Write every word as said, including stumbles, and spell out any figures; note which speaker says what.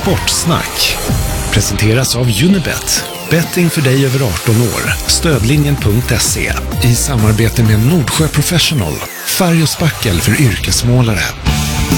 Speaker 1: Sportsnack presenteras av Unibet. Betting för dig över arton år. Stödlinjen punkt se i samarbete med Nordsjö Professional. Färg och spackel för yrkesmålare.